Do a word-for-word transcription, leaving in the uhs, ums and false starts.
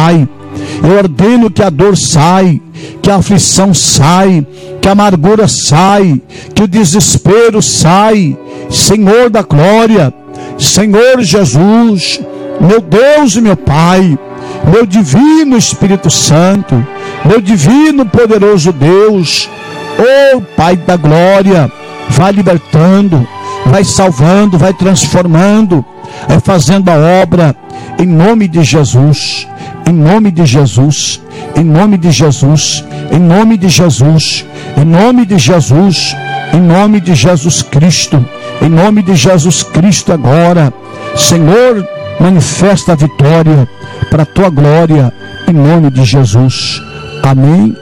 Pai. Eu ordeno que a dor sai, que a aflição sai, que a amargura sai, que o desespero sai. Senhor da glória, Senhor Jesus, meu Deus e meu Pai, meu divino Espírito Santo, meu divino poderoso Deus, oh Pai da glória, vai libertando, vai salvando, vai transformando, vai fazendo a obra, em nome de Jesus, em nome de Jesus, em nome de Jesus, em nome de Jesus, em nome de Jesus, em nome de Jesus Cristo, em nome de Jesus Cristo agora. Senhor, manifesta a vitória para a tua glória, em nome de Jesus. Amém